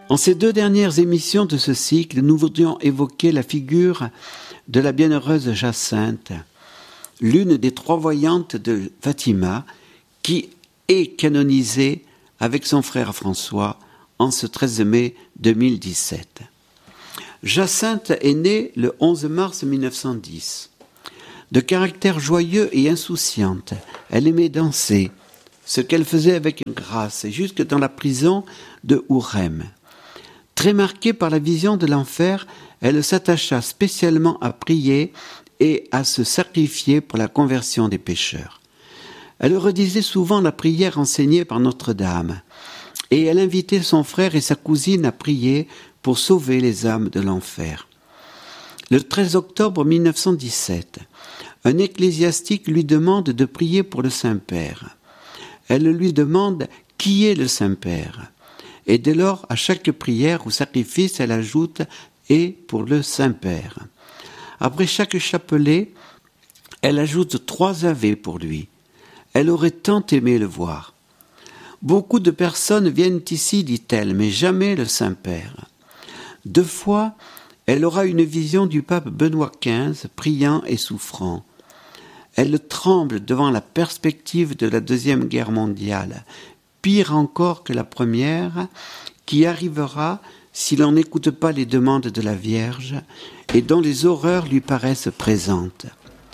En ces 2 dernières émissions de ce cycle, nous voudrions évoquer la figure de la bienheureuse Jacinthe, l'une des 3 voyantes de Fatima, qui est canonisée avec son frère François en ce 13 mai 2017. Jacinthe est née le 11 mars 1910. De caractère joyeux et insouciante, elle aimait danser, ce qu'elle faisait avec grâce, jusque dans la prison de Hourem. Très marquée par la vision de l'enfer, elle s'attacha spécialement à prier et à se sacrifier pour la conversion des pécheurs. Elle redisait souvent la prière enseignée par Notre-Dame, et elle invitait son frère et sa cousine à prier pour sauver les âmes de l'enfer. Le 13 octobre 1917, un ecclésiastique lui demande de prier pour le Saint-Père. Elle lui demande qui est le Saint-Père. Et dès lors, à chaque prière ou sacrifice, elle ajoute « et pour le Saint-Père ». Après chaque chapelet, elle ajoute 3 ave pour lui. Elle aurait tant aimé le voir. Beaucoup de personnes viennent ici, dit-elle, mais jamais le Saint-Père. 2 fois, elle aura une vision du pape Benoît XV, priant et souffrant. Elle tremble devant la perspective de la Deuxième Guerre mondiale, pire encore que la première, qui arrivera si l'on n'écoute pas les demandes de la Vierge et dont les horreurs lui paraissent présentes.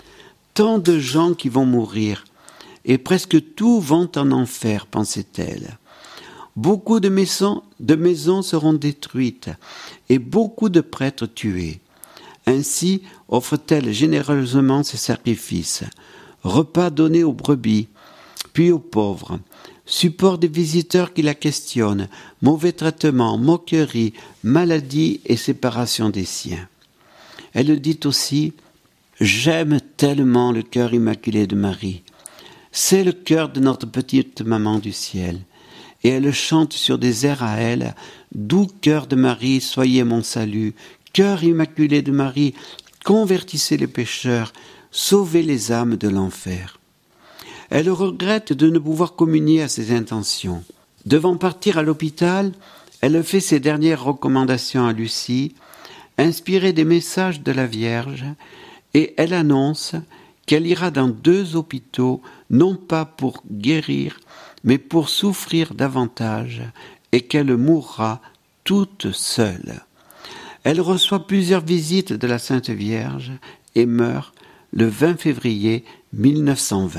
Tant de gens qui vont mourir, et presque tous vont en enfer, pensait-elle. Beaucoup de maisons seront détruites, et beaucoup de prêtres tués. Ainsi offre-t-elle généreusement ses sacrifices, repas donnés aux brebis, puis aux pauvres, support des visiteurs qui la questionnent, mauvais traitements, moqueries, maladies et séparation des siens. Elle dit aussi « J'aime tellement le cœur immaculé de Marie. C'est le cœur de notre petite maman du ciel. » Et elle chante sur des airs à elle « Doux cœur de Marie, soyez mon salut. Cœur immaculé de Marie, convertissez les pécheurs, sauvez les âmes de l'enfer. » Elle regrette de ne pouvoir communier à ses intentions. Devant partir à l'hôpital, elle fait ses dernières recommandations à Lucie, inspirée des messages de la Vierge, et elle annonce qu'elle ira dans 2 hôpitaux, non pas pour guérir, mais pour souffrir davantage, et qu'elle mourra toute seule. Elle reçoit plusieurs visites de la Sainte Vierge et meurt le 20 février 1920.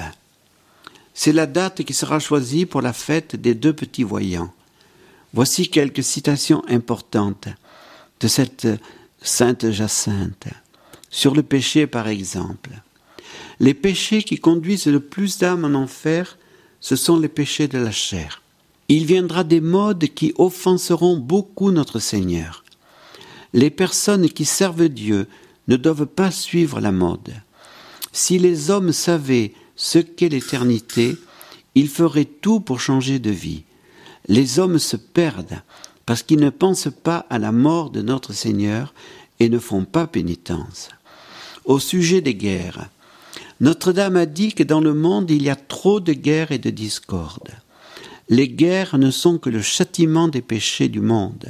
C'est la date qui sera choisie pour la fête des 2 petits voyants. Voici quelques citations importantes de cette Sainte Jacinthe. Sur le péché, par exemple. Les péchés qui conduisent le plus d'âmes en enfer, ce sont les péchés de la chair. Il viendra des modes qui offenseront beaucoup notre Seigneur. Les personnes qui servent Dieu ne doivent pas suivre la mode. Si les hommes savaient ce qu'est l'éternité, ils feraient tout pour changer de vie. Les hommes se perdent parce qu'ils ne pensent pas à la mort de notre Seigneur et ne font pas pénitence. Au sujet des guerres, Notre-Dame a dit que dans le monde il y a trop de guerres et de discordes. Les guerres ne sont que le châtiment des péchés du monde.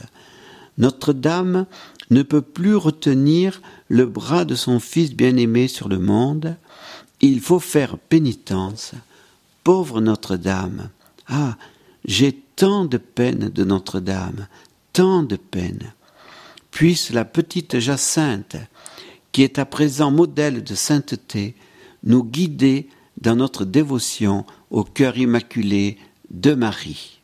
Notre-Dame ne peut plus retenir le bras de son Fils bien-aimé sur le monde. Il faut faire pénitence. Pauvre Notre-Dame! Ah, j'ai tant de peine de Notre-Dame, tant de peine. Puisse la petite Jacinthe, qui est à présent modèle de sainteté, nous guider dans notre dévotion au cœur immaculé de Marie.